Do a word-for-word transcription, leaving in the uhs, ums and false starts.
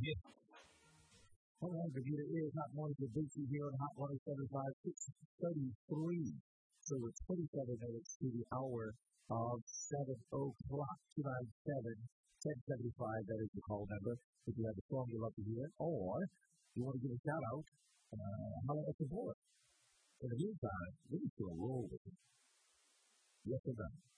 All right, Bermuda is Hot Mornings with Big C here on Hot one oh seven point five, six thirty-three. So we're twenty-seven minutes to the hour of seven o'clock, two nine seven, ten seventy-five. That is the call number. If you have a song you'd love to hear, or you want to give a shout out, uh, holla at the board. In the meantime, we need to roll with it. Yes or no?